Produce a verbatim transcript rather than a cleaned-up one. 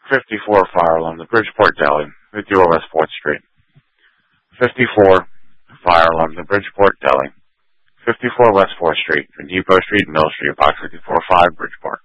fifty-four Fire Alarm, the Bridgeport Deli, fifty-four West fourth Street. fifty-four Fire Alarm, the Bridgeport Deli, fifty-four West fourth Street, Depot Street, Mill Street, Box fifty-four five, Bridgeport.